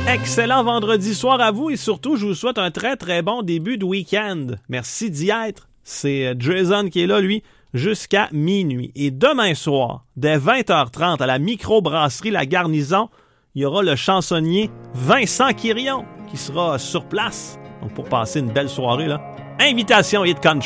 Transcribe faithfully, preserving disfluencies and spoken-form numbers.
Excellent vendredi soir à vous et surtout, je vous souhaite un très très bon début de week-end. Merci d'y être. C'est Jason qui est là, lui, jusqu'à minuit. Et demain soir, dès vingt heures trente, à la microbrasserie La Garnison, il y aura le chansonnier Vincent Quirion qui sera sur place. Donc pour passer une belle soirée, là, invitation Hit Country.